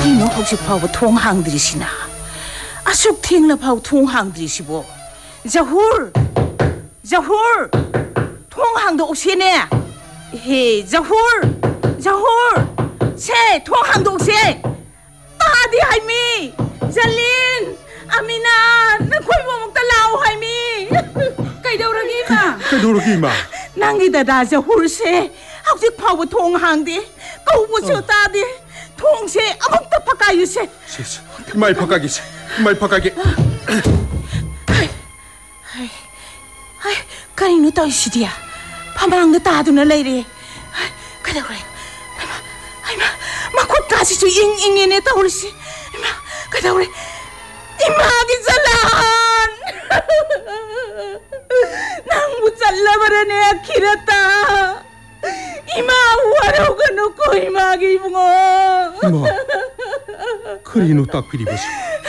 그리노 혹시 파고 통항들이시나 아숙 팅라 파고 통항들이시보 자훌 통항도 옥시네 해 자훌 세 통항도 옥시 따디 하이미 잘린 아미나 나 코이보 먹다 라오 하이미 그이도록이 마 낭이다다 자훌세 혹시 파고 통항디 꼬부쇼 따디 통세 아무것도 바꿔주세 마이 바꿔기세 그리노 떠이시디야 파마랑도 따두나 레이리 그래 마콧까지도 잉잉이네 떠오르시 그래 이마기 잘란 낭무 잘라버려내 길었다 이마 우하려고 놓고 이마기 붕어 이마 그리노 딱 그리보시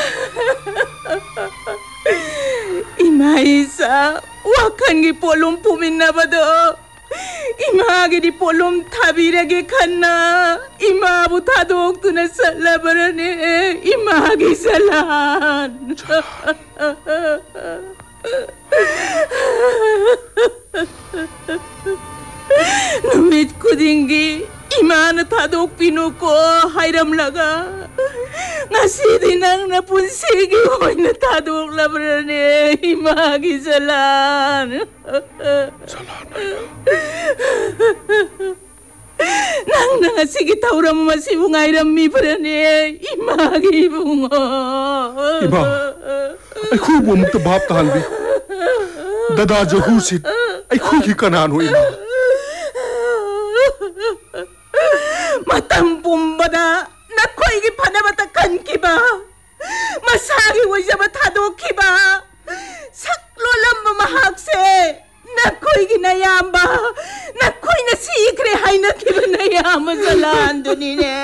이마이사 wakhan polom puminabado imagi di polom tabirage kanna imabu tadok tuna salabarane imagi salan numit kudingi imana tadok pinuko hairam laga ngasi dinang napunsigi hoy na tadok labrane imagi salan nang nangasigi tauram masibungay rami brane imagi bungo iba ay kubo mo tabap tahan bi dada jahusit ay kuki kanano iba matampumbada nakoy gi panabatakan kiba masagi wajya matado kiba saklolam mamahakse nakoy ginayamba nakoy na sikre hay na kiba nayama sa lando nine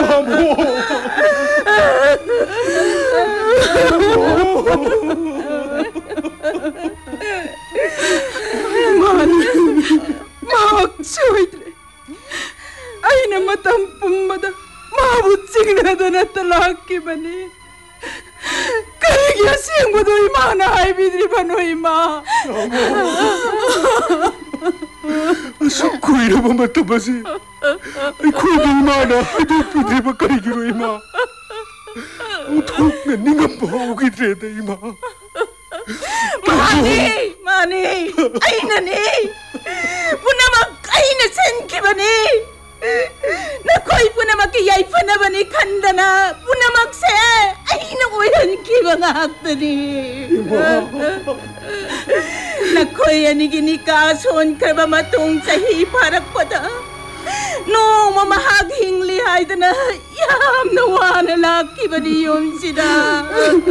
Mahaksoy ay na matampumada mabutsing na doon at talaki ba ni kaya siyang mo doon ima na ay bidri ba no ima asakoy na mamataba si ay kubang mana ay doon bidri ba kayo giro ima utok na ningam pa ukit reda ima Mani ay na ni punamak ay na senki ba ni nakoy punamak iyay pa na ba ni kanda na punamak se ay nakuyan ki ba nga akta ni nakoy yan iginikason ka ba matong sa hiparak pa da no mamahaghing lihay da na yam nawa na laki ba ni yun sila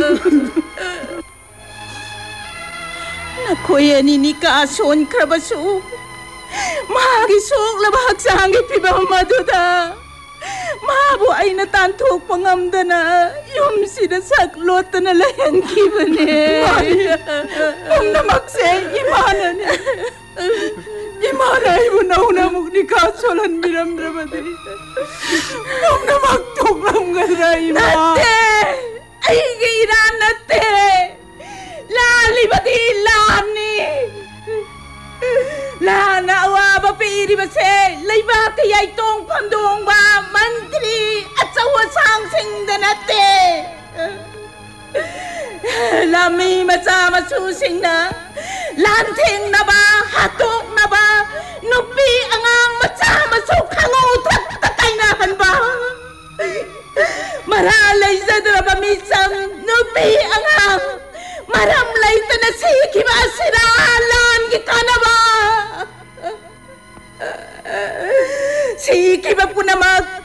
nakoy yan iginikason ka ba so mahagisok labahag sa hangit piba maduda mabu ay natantok pangamda na yung sinasaklot na layan kiba ni kung namakse imana ni imana ibo na unamok ni kasolan miramdramadi kung namaktok lang gada ima nate ay gairan nate lalibati lani La nawa ba piri ba se lay ba kaya itong pandong ba mantri at sa wasang singdanate lami masama susing na lanting na ba hatok na ba nupi angang masama sukang utrak tatay na kan ba maralay sa drabamisang nupi angang maramlay ta na sige ba siralan kita na ba sige ba po na